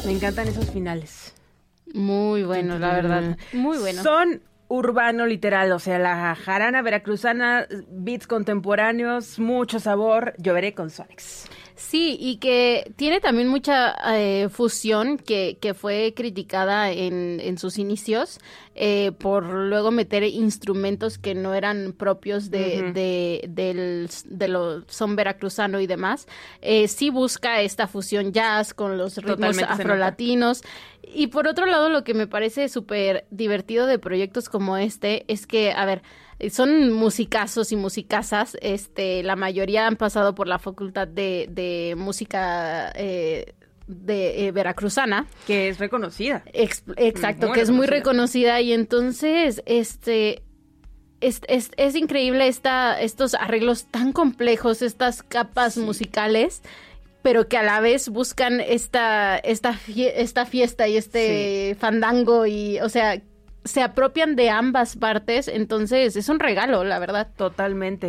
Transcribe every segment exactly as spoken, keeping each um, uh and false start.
Me encantan esos finales. Muy bueno, la verdad. Muy bueno. Son urbano literal, o sea, la jarana veracruzana, beats contemporáneos, mucho sabor. Lloveré con Sonics. Sí, y que tiene también mucha eh, fusión que, que fue criticada en, en sus inicios eh, por luego meter instrumentos que no eran propios de, uh-huh. de, del, de lo son veracruzano y demás. Eh, sí busca esta fusión jazz con los ritmos afrolatinos. Y por otro lado, lo que me parece súper divertido de proyectos como este es que, a ver, son musicazos y musicazas, este, la mayoría han pasado por la Facultad de, de Música eh, de eh, Veracruzana. Que es reconocida. Ex- exacto, muy que reconocida. Es muy reconocida y entonces, este... Es, es, es increíble esta, estos arreglos tan complejos, estas capas sí. musicales, pero que a la vez buscan esta, esta, fie- esta fiesta y este sí. fandango y, o sea... se apropian de ambas partes, entonces es un regalo, la verdad. Totalmente.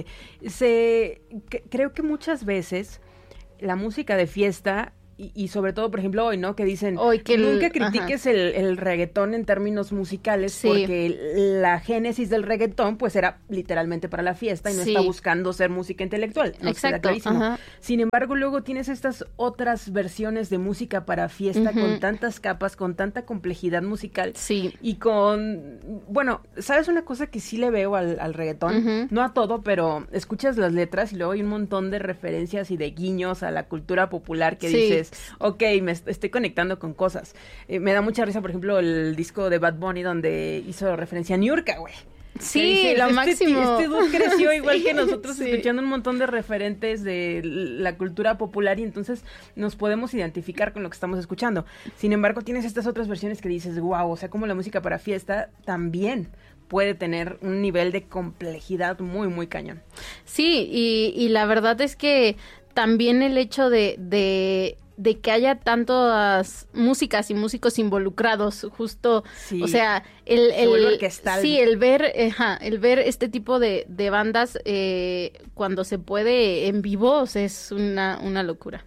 Se, c- creo que muchas veces la música de fiesta, y, y sobre todo, por ejemplo, hoy, ¿no? Que dicen, hoy que nunca el, critiques el, el reggaetón en términos musicales, sí. porque la génesis del reggaetón, pues, era literalmente para la fiesta y no sí. está buscando ser música intelectual. ¿No? Exacto. Sin embargo, luego tienes estas otras versiones de música para fiesta uh-huh. con tantas capas, con tanta complejidad musical. Sí. Y con, bueno, ¿sabes una cosa que sí le veo al, al reggaetón? Uh-huh. No a todo, pero escuchas las letras y luego hay un montón de referencias y de guiños a la cultura popular que sí. dices, ok, me estoy conectando con cosas. Eh, me da mucha risa, por ejemplo, el disco de Bad Bunny donde hizo referencia a Niurka, güey. Sí, dices, lo este, máximo. Este dude creció igual sí, que nosotros, sí. escuchando un montón de referentes de la cultura popular y entonces nos podemos identificar con lo que estamos escuchando. Sin embargo, tienes estas otras versiones que dices, wow, o sea, como la música para fiesta también puede tener un nivel de complejidad muy, muy cañón. Sí, y, y la verdad es que también el hecho de... de de que haya tantas músicas y músicos involucrados, justo, sí. o sea, el, el sí, el ver, ajá, el ver este tipo de, de bandas eh, cuando se puede en vivo, o sea, es una, una locura.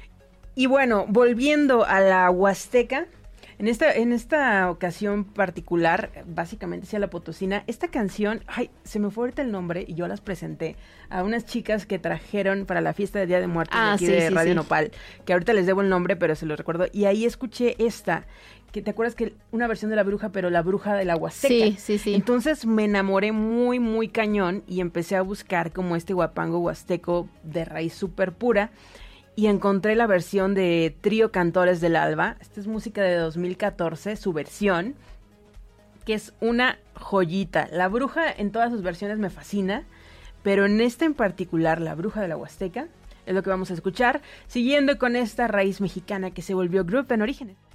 Y bueno, volviendo a la Huasteca, en esta, en esta ocasión particular, básicamente sea la Potosina, esta canción, ay, se me fue ahorita el nombre y yo las presenté a unas chicas que trajeron para la fiesta de Día de Muertos ah, de aquí sí, de sí, Radio sí. Nopal, que ahorita les debo el nombre, pero se los recuerdo, y ahí escuché esta, que te acuerdas que una versión de La Bruja, pero La Bruja de la Huasteca. Sí, sí, sí. Entonces me enamoré muy, muy cañón y empecé a buscar como este guapango huasteco de raíz súper pura. Y encontré la versión de Trío Cantores del Alba. Esta es música de dos mil catorce, su versión, que es una joyita. La Bruja en todas sus versiones me fascina, pero en esta en particular, La Bruja de la Huasteca, es lo que vamos a escuchar, siguiendo con esta raíz mexicana que se volvió Group en Orígenes.